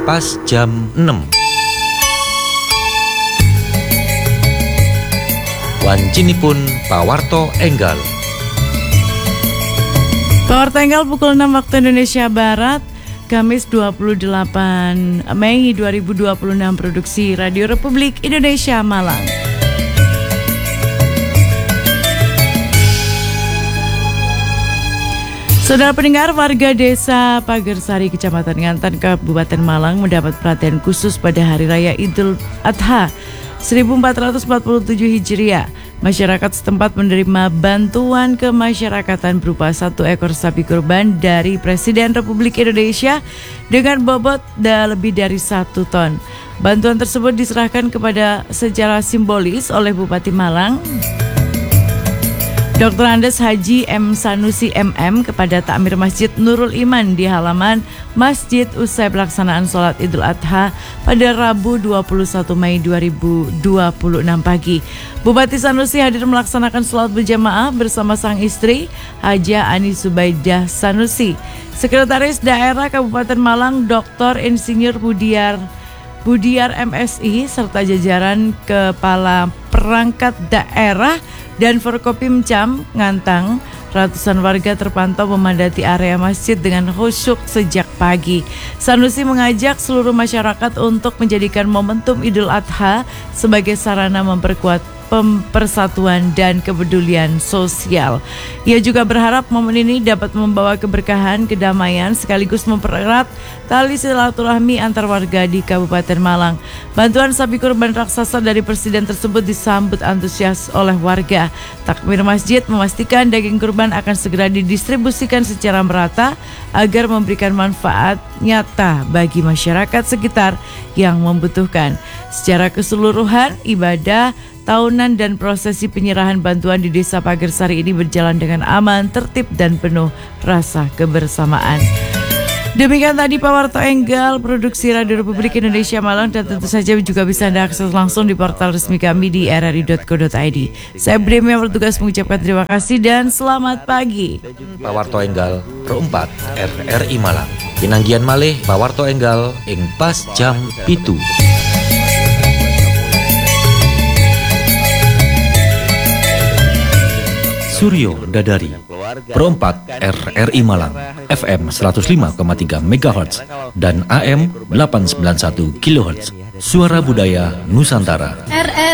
pas jam 6. Wancinipun pawarto enggal. Pawarto enggal pukul 6 waktu Indonesia Barat, Kamis 28 Mei 2026, produksi Radio Republik Indonesia Malang. Saudara pendengar, warga desa Pagersari, Kecamatan Ngantan, Kabupaten Malang mendapat perhatian khusus pada Hari Raya Idul Adha 1447 Hijriah. Masyarakat setempat menerima bantuan kemasyarakatan berupa 1 ekor sapi kurban dari Presiden Republik Indonesia dengan bobot lebih dari 1 ton. Bantuan tersebut diserahkan kepada secara simbolis oleh Bupati Malang, Dr. Andes Haji M. Sanusi MM, kepada takmir Masjid Nurul Iman di halaman masjid usai pelaksanaan sholat Idul Adha pada Rabu 21 Mei 2026 pagi. Bupati Sanusi hadir melaksanakan sholat berjamaah bersama sang istri Haja Ani Subaidah Sanusi, Sekretaris Daerah Kabupaten Malang Dr. Insinyur Budiar MSI, serta jajaran kepala perangkat daerah dan Forkopimcam Ngantang. Ratusan warga terpantau memadati area masjid dengan khusyuk sejak pagi. Sanusi mengajak seluruh masyarakat untuk menjadikan momentum Idul Adha sebagai sarana memperkuat persatuan dan kepedulian sosial. Ia juga berharap momen ini dapat membawa keberkahan, kedamaian, sekaligus mempererat tali silaturahmi antar warga di Kabupaten Malang. Bantuan sapi kurban raksasa dari Presiden tersebut disambut antusias oleh warga. Takmir masjid memastikan daging kurban akan segera didistribusikan secara merata agar memberikan manfaat nyata bagi masyarakat sekitar yang membutuhkan. Secara keseluruhan, ibadah tahunan dan prosesi penyerahan bantuan di Desa Pagersari ini berjalan dengan aman, tertib, dan penuh rasa kebersamaan. Demikian tadi Pawarto Enggal, produksi Radio Republik Indonesia Malang, dan tentu saja juga bisa Anda akses langsung di portal resmi kami di rri.co.id. Saya Brem yang bertugas mengucapkan terima kasih dan selamat pagi. Pawarto Enggal perempat RRI Malang. Pinanggian malih Pawarto Enggal ing pas jam 7. Suryo Dadari perempat RRI Malang, FM 105,3 MHz dan AM 891 kHz. Suara Budaya Nusantara.